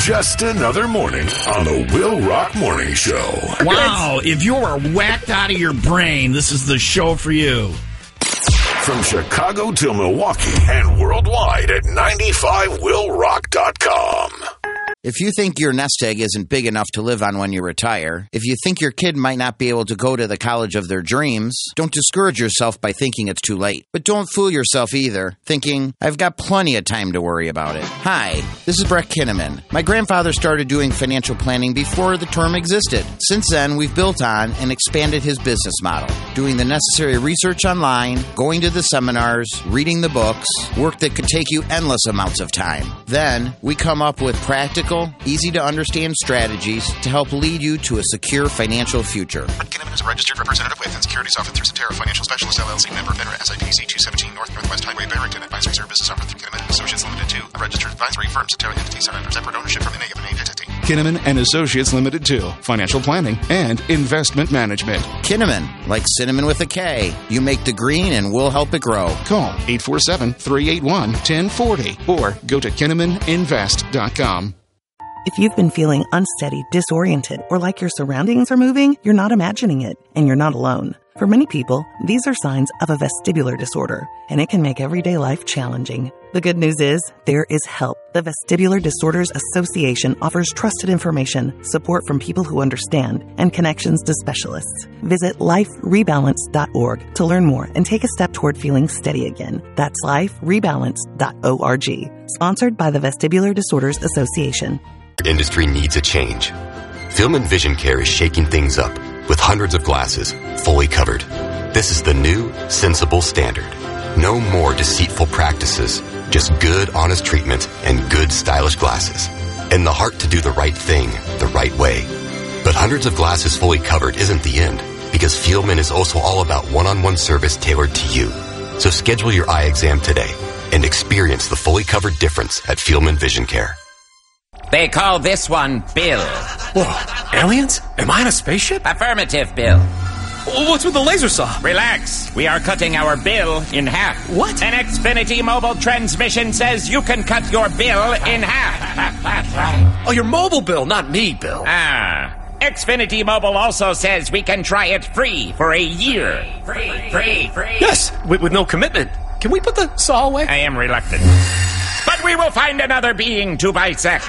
just another morning on the Will Rock Morning Show. Wow, if you are whacked out of your brain, this is the show for you. From Chicago to Milwaukee and worldwide at 95willrock.com. If you think your nest egg isn't big enough to live on when you retire, if you think your kid might not be able to go to the college of their dreams, don't discourage yourself by thinking it's too late. But don't fool yourself either, thinking, I've got plenty of time to worry about it. Hi, this is Brett Kinnaman. My grandfather started doing financial planning before the term existed. Since then, we've built on and expanded his business model, doing the necessary research online, going to the seminars, reading the books, work that could take you endless amounts of time. Then, we come up with practical, easy-to-understand strategies to help lead you to a secure financial future. Kinnaman is a registered representative with and securities offered through Cetera Financial Specialists, LLC, member FINRA, SIPC 217 Northwest Highway, Barrington. Advisory services offered through Kinnaman Associates Limited 2, a registered advisory firm, Cetera entity, separate ownership from any of an entity. Kinnaman and Associates Limited 2, financial planning and investment management. Kinnaman, like cinnamon with a K. You make the green and we'll help it grow. Call 847-381-1040 or go to KinnamanInvest.com. If you've been feeling unsteady, disoriented, or like your surroundings are moving, you're not imagining it, and you're not alone. For many people, these are signs of a vestibular disorder, and it can make everyday life challenging. The good news is, there is help. The Vestibular Disorders Association offers trusted information, support from people who understand, and connections to specialists. Visit liferebalance.org to learn more and take a step toward feeling steady again. That's liferebalance.org. Sponsored by the Vestibular Disorders Association. Industry needs a change. Film and Vision Care is shaking things up with hundreds of glasses fully covered. This is the new, sensible standard. No more deceitful practices, just good, honest treatment and good, stylish glasses. And the heart to do the right thing the right way. But hundreds of glasses fully covered isn't the end, because Fieldman is also all about one-on-one service tailored to you. So schedule your eye exam today and experience the fully covered difference at Fieldman Vision Care. They call this one Bill. Whoa, aliens? Am I in a spaceship? Affirmative, Bill. What's with the laser saw? Relax. We are cutting our bill in half. What? An Xfinity mobile transmission says you can cut your bill in half. Oh, your mobile bill, not me, Bill. Xfinity Mobile also says we can try it free for a year. Free. Yes, with no commitment. Can we put the saw away? I am reluctant. But we will find another being to bisect.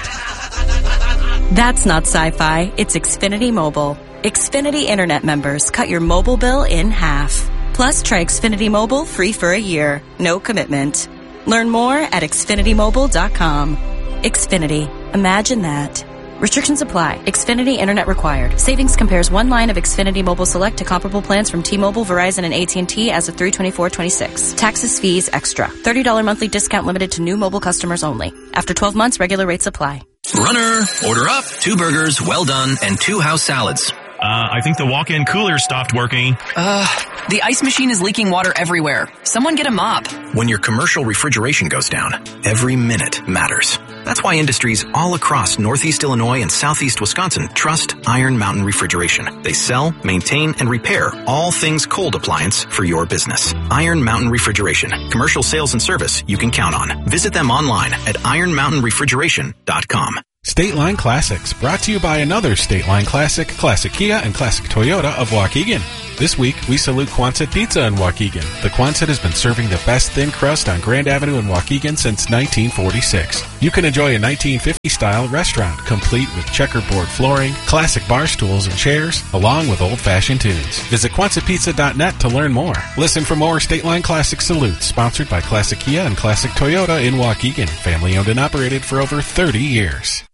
That's not sci-fi. It's Xfinity Mobile. Xfinity Internet members cut your mobile bill in half. Plus, try Xfinity Mobile free for a year. No commitment. Learn more at XfinityMobile.com. Xfinity. Imagine that. Restrictions apply. Xfinity Internet required. Savings compares one line of Xfinity Mobile Select to comparable plans from T-Mobile, Verizon, and AT&T as of 3/24/26. Taxes, fees, extra. $30 monthly discount limited to new mobile customers only. After 12 months, regular rates apply. Runner, order up. 2 burgers, well done, and 2 house salads. I think the walk-in cooler stopped working. The ice machine is leaking water everywhere. Someone get a mop. When your commercial refrigeration goes down, every minute matters. That's why industries all across Northeast Illinois and Southeast Wisconsin trust Iron Mountain Refrigeration. They sell, maintain, and repair all things cold appliance for your business. Iron Mountain Refrigeration. Commercial sales and service you can count on. Visit them online at ironmountainrefrigeration.com. State Line Classics, brought to you by another State Line Classic, Classic Kia and Classic Toyota of Waukegan. This week, we salute Quonset Pizza in Waukegan. The Quonset has been serving the best thin crust on Grand Avenue in Waukegan since 1946. You can enjoy a 1950-style restaurant, complete with checkerboard flooring, classic bar stools and chairs, along with old-fashioned tunes. Visit QuonsetPizza.net to learn more. Listen for more State Line Classic salutes, sponsored by Classic Kia and Classic Toyota in Waukegan. Family-owned and operated for over 30 years.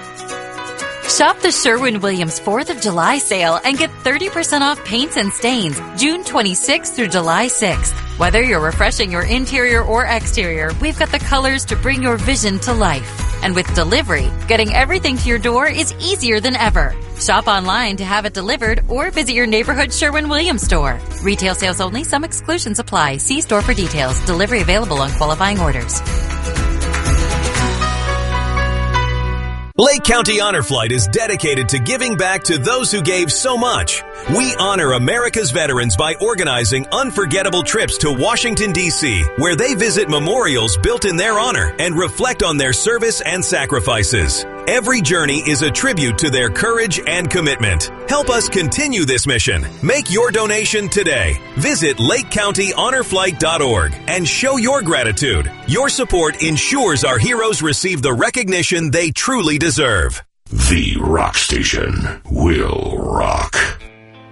Shop the Sherwin-Williams 4th of July sale and get 30% off paints and stains June 26th through July 6th. Whether you're refreshing your interior or exterior, we've got the colors to bring your vision to life. And with delivery, getting everything to your door is easier than ever. Shop online to have it delivered or visit your neighborhood Sherwin-Williams store. Retail sales only. Some exclusions apply. See store for details. Delivery available on qualifying orders. Lake County Honor Flight is dedicated to giving back to those who gave so much. We honor America's veterans by organizing unforgettable trips to Washington, D.C., where they visit memorials built in their honor and reflect on their service and sacrifices. Every journey is a tribute to their courage and commitment. Help us continue this mission. Make your donation today. Visit LakeCountyHonorFlight.org and show your gratitude. Your support ensures our heroes receive the recognition they truly deserve. The Rock Station will rock.